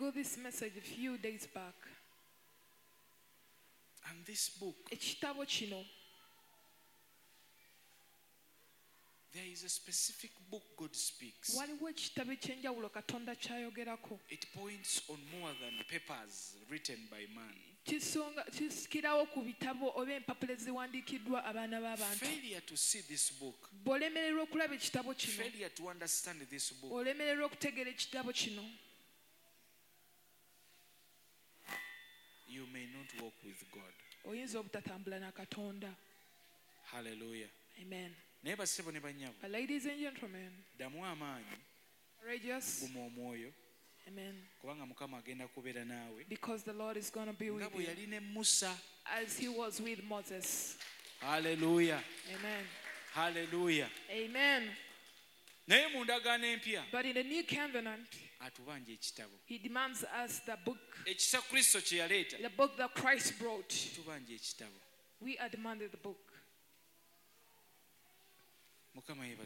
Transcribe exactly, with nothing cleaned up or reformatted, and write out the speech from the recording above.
got this message a few days back. And this book, Ekitabo kino, there is a specific book God speaks. waliwo ekitabo ekyenjawulo Katonda kyayogerako. It points on more than papers written by man. Kisonga kisikirawo ku bitabo oba empapula eziwandiikiddwa abaana b'abantu. Failure to see this book, Bw'olemererwa okulaba ekitabo kino, failure to understand this book, olemererwa okutegeera ekitabo kino, you may not walk with God. oyinza obutatambula na Katonda. Hallelujah. Amen. Naye basebo ne banyabo, But ladies and gentlemen, ddamu amaanyi, courageous. guma omwoyo, Amen. kubanga Mukama agenda kubeera naawe Because the Lord is going to be nga with bwe you yali ne Musa. as he was with Moses. Hallelujah. Amen. Hallelujah. Amen. Naye mu ndagaano empya But in the new covenant, atubanja ekitabo. he demands us the book, Ekisa Kristo kye yaleeta, the book that Christ brought. tubanja ekitabo. We are demanded the book. Mukama yeebazibwe.